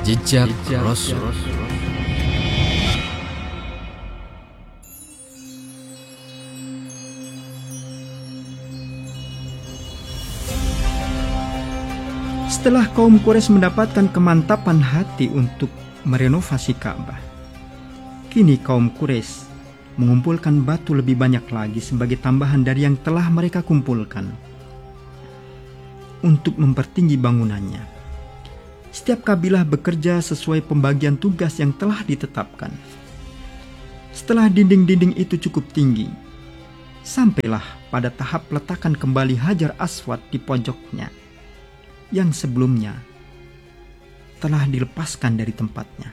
Jejak Rasul. Setelah kaum Quraisy mendapatkan kemantapan hati untuk merenovasi Ka'bah, kini kaum Quraisy mengumpulkan batu lebih banyak lagi sebagai tambahan dari yang telah mereka kumpulkan untuk mempertinggi bangunannya. Setiap kabilah bekerja sesuai pembagian tugas yang telah ditetapkan. Setelah dinding-dinding itu cukup tinggi, sampailah pada tahap peletakan kembali Hajar Aswad di pojoknya yang sebelumnya telah dilepaskan dari tempatnya.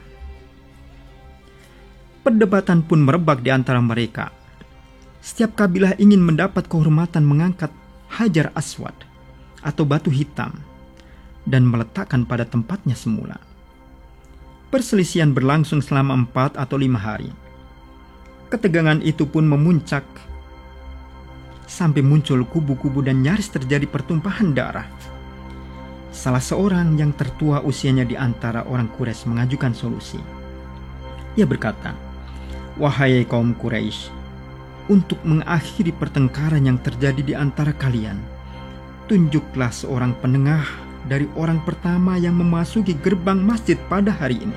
Perdebatan pun merebak di antara mereka. Setiap kabilah ingin mendapat kehormatan mengangkat Hajar Aswad atau batu hitam dan meletakkan pada tempatnya semula. Perselisihan berlangsung selama 4 atau 5 hari. Ketegangan itu pun memuncak sampai muncul kubu-kubu dan nyaris terjadi pertumpahan darah. Salah seorang yang tertua usianya di antara orang Quraisy mengajukan solusi. Ia berkata, "Wahai kaum Quraisy, untuk mengakhiri pertengkaran yang terjadi di antara kalian, tunjuklah seorang penengah dari orang pertama yang memasuki gerbang masjid pada hari ini."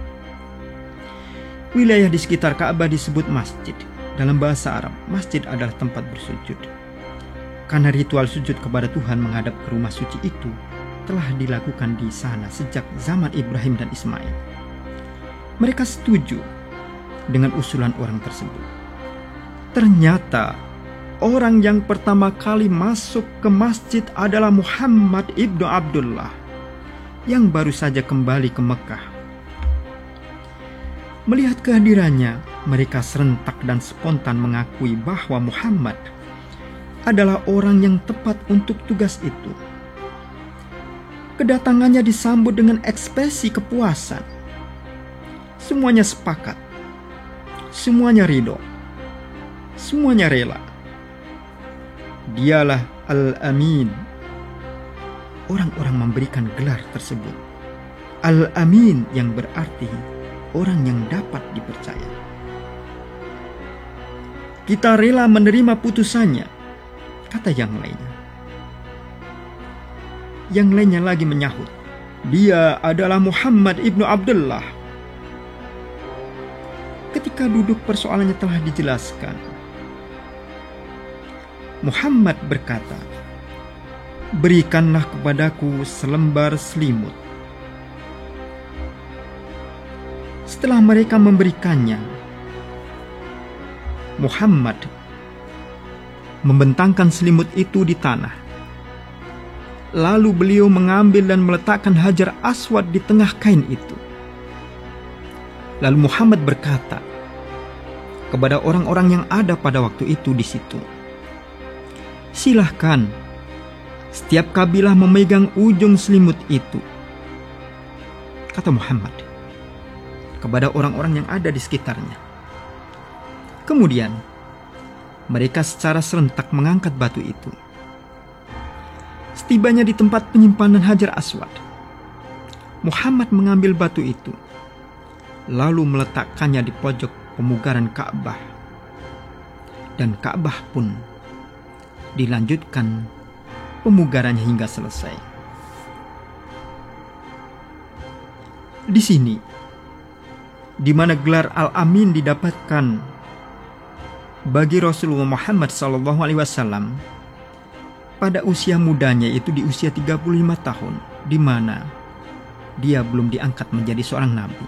Wilayah di sekitar Ka'bah disebut masjid. Dalam bahasa Arab, masjid adalah tempat bersujud. Karena ritual sujud kepada Tuhan menghadap ke rumah suci itu telah dilakukan di sana sejak zaman Ibrahim dan Ismail. Mereka setuju dengan usulan orang tersebut. Ternyata orang yang pertama kali masuk ke masjid adalah Muhammad ibnu Abdullah yang baru saja kembali ke Mekah. Melihat kehadirannya, mereka serentak dan spontan mengakui bahwa Muhammad adalah orang yang tepat untuk tugas itu. Kedatangannya disambut dengan ekspresi kepuasan. Semuanya sepakat, semuanya ridho, semuanya rela. Dialah Al-Amin. Orang-orang memberikan gelar tersebut. Al-Amin yang berarti orang yang dapat dipercaya. "Kita rela menerima putusannya," kata yang lainnya. Yang lainnya lagi menyahut, "Dia adalah Muhammad ibnu Abdullah." Ketika duduk persoalannya telah dijelaskan, Muhammad berkata, "Berikanlah kepadaku selembar selimut." Setelah mereka memberikannya, Muhammad membentangkan selimut itu di tanah. Lalu beliau mengambil dan meletakkan Hajar Aswad di tengah kain itu. Lalu Muhammad berkata kepada orang-orang yang ada pada waktu itu di situ, "Silahkan, setiap kabilah memegang ujung selimut itu," kata Muhammad kepada orang-orang yang ada di sekitarnya. Kemudian mereka secara serentak mengangkat batu itu. Setibanya di tempat penyimpanan Hajar Aswad, Muhammad mengambil batu itu, lalu meletakkannya di pojok pemugaran Ka'bah. Dan Ka'bah pun dilanjutkan pemugarannya hingga selesai. Di sini, di mana gelar Al-Amin didapatkan bagi Rasulullah Muhammad SAW pada usia mudanya, itu di usia 35 tahun, di mana dia belum diangkat menjadi seorang nabi.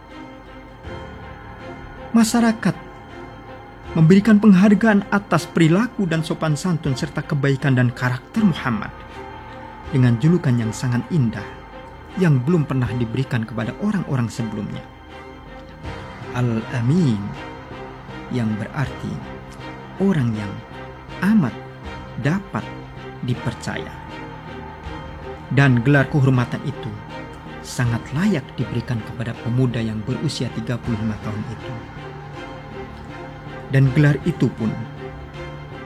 Masyarakat memberikan penghargaan atas perilaku dan sopan santun serta kebaikan dan karakter Muhammad dengan julukan yang sangat indah yang belum pernah diberikan kepada orang-orang sebelumnya. Al-Amin, yang berarti orang yang amat dapat dipercaya. Dan gelar kehormatan itu sangat layak diberikan kepada pemuda yang berusia 35 tahun itu. Dan gelar itu pun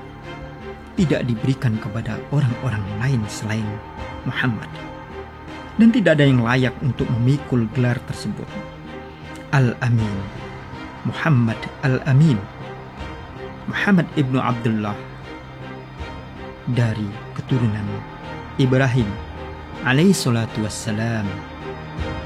tidak diberikan kepada orang-orang lain selain Muhammad. dan tidak ada yang layak untuk memikul gelar tersebut. Al-Amin, Muhammad Al-Amin, Muhammad ibnu Abdullah, dari keturunan Ibrahim alaihi salatu wassalam.